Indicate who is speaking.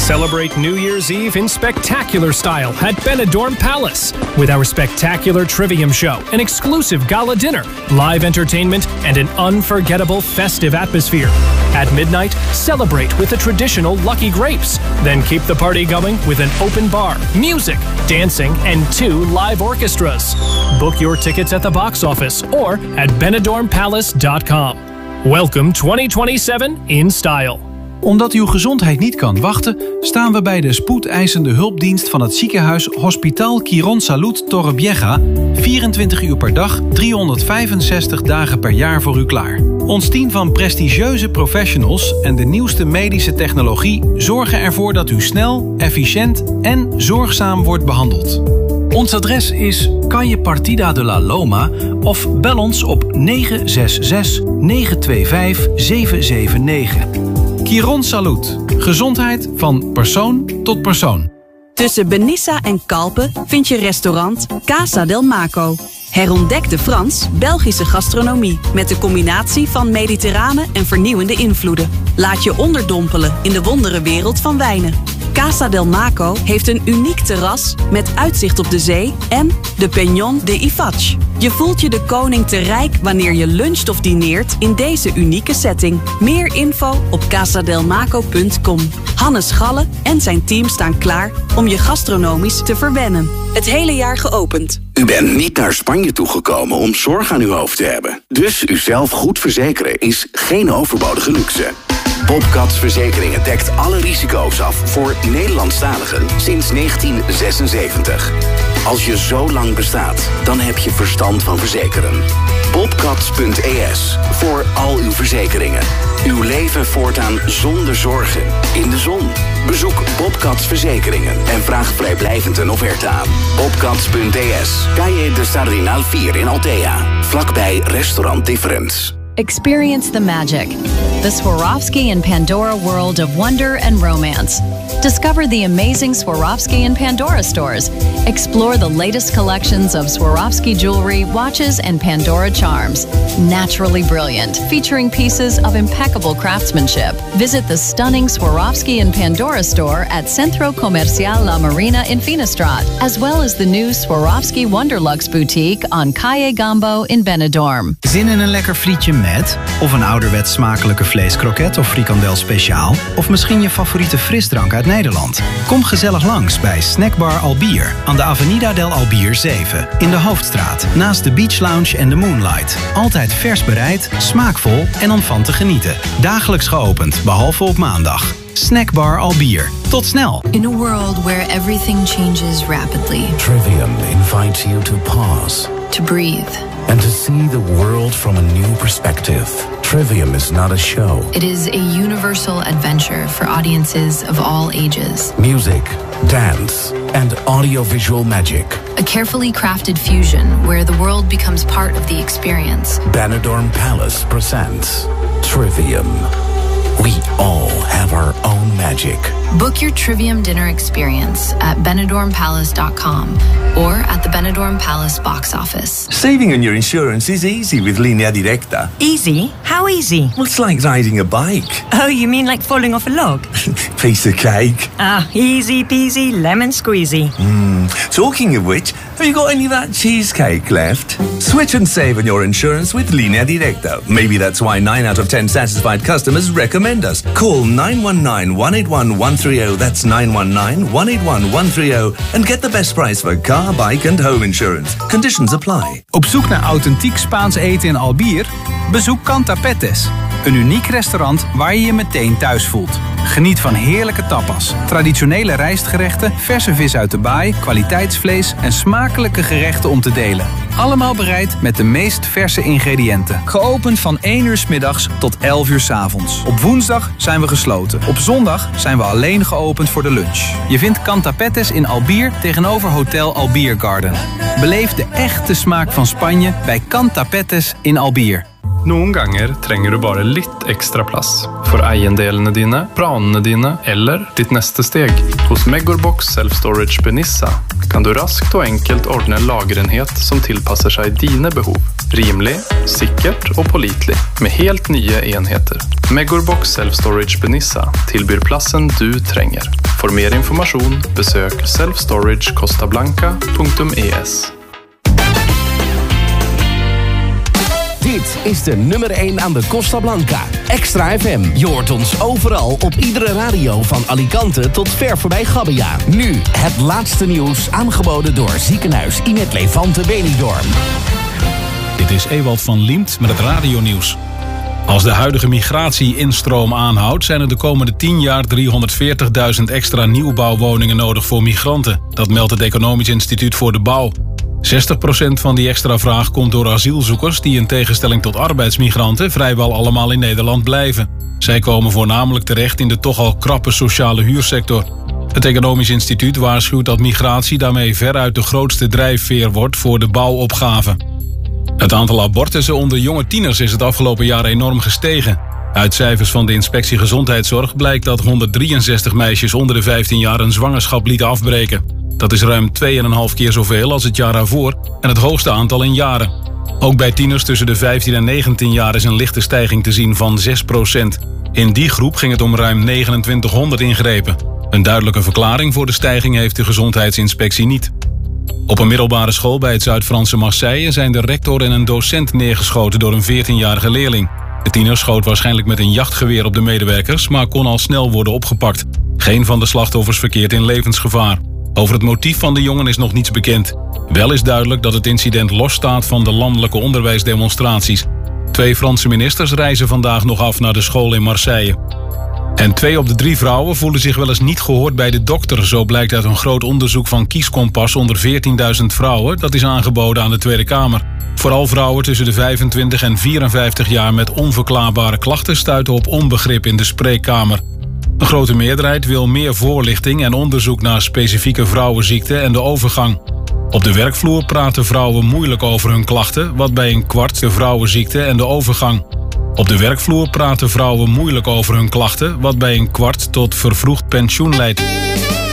Speaker 1: Celebrate New Year's Eve in spectacular style at Benidorm Palace with our spectacular Trivium show, an exclusive gala dinner, live entertainment, and an unforgettable festive atmosphere. At midnight, celebrate with the traditional Lucky Grapes. Then keep the party going with an open bar, music, dancing, and 2 live orchestras. Book your tickets at the box office or at benidormpalace.com. Welcome 2027 in style.
Speaker 2: Omdat uw gezondheid niet kan wachten, staan we bij de spoedeisende hulpdienst van het ziekenhuis Hospital Quirónsalud Torrevieja 24 uur per dag, 365 dagen per jaar voor u klaar. Ons team van prestigieuze professionals en de nieuwste medische technologie zorgen ervoor dat u snel, efficiënt en zorgzaam wordt behandeld. Ons adres is Calle Partida de la Loma of bel ons op 966 925 779. Quirónsalud. Gezondheid van persoon tot persoon.
Speaker 3: Tussen Benissa en Kalpen vind je restaurant Casa del Maco. Herontdek de Frans-Belgische gastronomie met de combinatie van mediterrane en vernieuwende invloeden. Laat je onderdompelen in de wonderenwereld van wijnen. Casa del Maco heeft een uniek terras met uitzicht op de zee en de Peñón de Ifach. Je voelt je de koning te rijk wanneer je luncht of dineert in deze unieke setting. Meer info op casadelmaco.com. Hannes Galle en zijn team staan klaar om je gastronomisch te verwennen. Het hele jaar geopend.
Speaker 4: U bent niet naar Spanje toegekomen om zorg aan uw hoofd te hebben. Dus uzelf goed verzekeren is geen overbodige luxe. Bobcats Verzekeringen dekt alle risico's af voor Nederlandstaligen sinds 1976. Als je zo lang bestaat, dan heb je verstand van verzekeren. Bobcats.es voor al uw verzekeringen. Uw leven voortaan zonder zorgen. In de zon. Bezoek Bobcats Verzekeringen en vraag vrijblijvend een offerte aan. Bobcats.es, Calle de Sardinal 4 in Altea. Vlakbij Restaurant Difference.
Speaker 5: Experience the magic. The Swarovski and Pandora world of wonder and romance. Discover the amazing Swarovski and Pandora stores. Explore the latest collections of Swarovski jewelry, watches, and Pandora charms. Naturally brilliant, featuring pieces of impeccable craftsmanship. Visit the stunning Swarovski and Pandora store at Centro Comercial La Marina in Finestrat, as well as the new Swarovski Wonderlux boutique on Calle Gambo in Benidorm.
Speaker 6: Zin in een lekker frietje met? Of een ouderwets smakelijke vleeskroket of frikandel speciaal? Of misschien je favoriete frisdrank uit Nederland? Kom gezellig langs bij Snackbar Albier aan de Avenida del Albier 7 in de Hoofdstraat, naast de Beach Lounge en de Moonlight. Altijd vers bereid, smaakvol en om van te genieten. Dagelijks geopend, behalve op maandag. Snackbar Albier. Tot snel.
Speaker 7: In a world where everything changes rapidly,
Speaker 8: Trivium invites you to pause,
Speaker 7: to breathe,
Speaker 8: and to see the world from a new perspective. Trivium is not a show.
Speaker 7: It is a universal adventure for audiences of all ages.
Speaker 8: Music, dance, and audiovisual magic.
Speaker 7: A carefully crafted fusion where the world becomes part of the experience.
Speaker 8: Benidorm Palace presents Trivium. We all have our own magic.
Speaker 7: Book your Trivium dinner experience at benidormpalace.com or at the Benidorm Palace box office.
Speaker 9: Saving on your insurance is easy with Línea Directa.
Speaker 10: Easy? How easy?
Speaker 9: Well, it's like riding a bike.
Speaker 10: Oh, you mean like falling off a log?
Speaker 9: Piece of cake.
Speaker 10: Ah, easy peasy, lemon squeezy.
Speaker 9: Talking of which, have you got any of that cheesecake left? Switch and save on your insurance with Línea Directa. Maybe that's why 9 out of 10 satisfied customers recommend us. Call 919-181-130, that's 919-181-130, and get the best price for car, bike and home insurance. Conditions apply.
Speaker 2: Op zoek naar authentiek Spaans eten in Albier? Bezoek Canta Petes. Een uniek restaurant waar je je meteen thuis voelt. Geniet van heerlijke tapas, traditionele rijstgerechten, verse vis uit de baai, kwaliteitsvlees en smakelijke gerechten om te delen. Allemaal bereid met de meest verse ingrediënten. Geopend van 1 uur 's middags tot 11 uur 's avonds. Op woensdag zijn we gesloten. Op zondag zijn we alleen geopend voor de lunch. Je vindt Canta Petes in Albier tegenover Hotel Albier Garden. Beleef de echte smaak van Spanje bij Canta Petes in Albier.
Speaker 11: Noen ganger trenger du bare litt ekstra plass for eiendelene dine, planene dine eller ditt neste steg. Hos Megorbox Self-Storage Benissa kan du raskt og enkelt ordne en lagerenhet som tilpasser seg dine behov. Rimelig, sikkert og pålitelig, med helt nye enheter. Megorbox Self-Storage Benissa tilbyr plassen du trenger. For mer informasjon, besøk selfstoragecostablanca.es.
Speaker 12: Dit is de nummer 1 aan de Costa Blanca. Extra FM. Je hoort ons overal op iedere radio van Alicante tot ver voorbij Gabbia. Nu het laatste nieuws aangeboden door ziekenhuis Inet Levante Benidorm.
Speaker 2: Dit is Ewald van Liemt met het radionieuws. Als de huidige migratie-instroom aanhoudt, zijn er de komende 10 jaar 340.000 extra nieuwbouwwoningen nodig voor migranten. Dat meldt het Economisch Instituut voor de Bouw. 60% van die extra vraag komt door asielzoekers die in tegenstelling tot arbeidsmigranten vrijwel allemaal in Nederland blijven. Zij komen voornamelijk terecht in de toch al krappe sociale huursector. Het Economisch Instituut waarschuwt dat migratie daarmee veruit de grootste drijfveer wordt voor de bouwopgave. Het aantal abortussen onder jonge tieners is het afgelopen jaar enorm gestegen. Uit cijfers van de Inspectie Gezondheidszorg blijkt dat 163 meisjes onder de 15 jaar een zwangerschap lieten afbreken. Dat is ruim 2,5 keer zoveel als het jaar daarvoor en het hoogste aantal in jaren. Ook bij tieners tussen de 15 en 19 jaar is een lichte stijging te zien van 6%. In die groep ging het om ruim 2900 ingrepen. Een duidelijke verklaring voor de stijging heeft de gezondheidsinspectie niet. Op een middelbare school bij het Zuid-Franse Marseille zijn de rector en een docent neergeschoten door een 14-jarige leerling. De tiener schoot waarschijnlijk met een jachtgeweer op de medewerkers, maar kon al snel worden opgepakt. Geen van de slachtoffers verkeert in levensgevaar. Over het motief van de jongen is nog niets bekend. Wel is duidelijk dat het incident losstaat van de landelijke onderwijsdemonstraties. 2 Franse ministers reizen vandaag nog af naar de school in Marseille. En 2 op de 3 vrouwen voelen zich wel eens niet gehoord bij de dokter. Zo blijkt uit een groot onderzoek van Kieskompas onder 14.000 vrouwen. Dat is aangeboden aan de Tweede Kamer. Vooral vrouwen tussen de 25 en 54 jaar met onverklaarbare klachten stuiten op onbegrip in de spreekkamer. Een grote meerderheid wil meer voorlichting en onderzoek naar specifieke vrouwenziekten en de overgang. Op de werkvloer praten vrouwen moeilijk over hun klachten, wat bij een kwart de vrouwenziekte en de overgang. Op de werkvloer praten vrouwen moeilijk over hun klachten, wat bij een kwart tot vervroegd pensioen leidt.